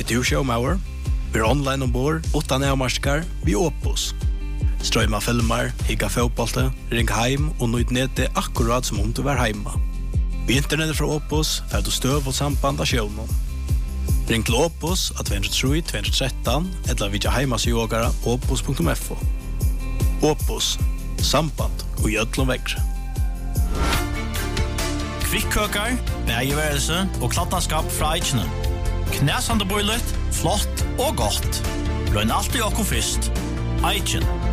du showmauer? Vi online ombord, utan avmarskar, vi Opus. Strøyma filmer, higga fotbollte, ring heim og nøyd nede akkurat som om du var heima. Vi internettet fra Opus får du støv og samband av sjøvnen. Ring til Opus av 203-213 eller vidja heimasjågara opus.fo. Opus, samband og gjødlom vekre. Kvikkøkar, bergeværelse og klattenskap fra Eichene. Knæsande bøylet, flott og godt. Løgn alltid okko fyrst. Eichen.